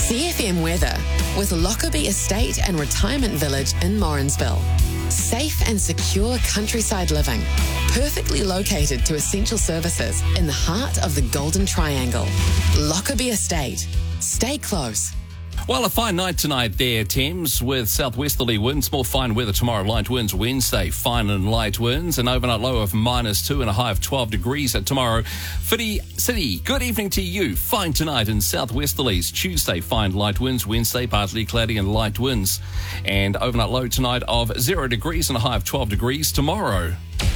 CFM weather with Lockerbie Estate and Retirement Village in Morrinsville. Safe and secure countryside living, perfectly located to essential services in the heart of the Golden Triangle. Lockerbie Estate. Stay close. Well, a fine night tonight there, Thames, with southwesterly winds. More fine weather tomorrow. Light winds Wednesday, fine and light winds. An overnight low of -2 and a high of 12 degrees tomorrow. Whiti City, good evening to you. Fine tonight in southwesterlies. Tuesday, fine light winds. Wednesday, partly cloudy and light winds. And overnight low tonight of 0 degrees and a high of 12 degrees tomorrow.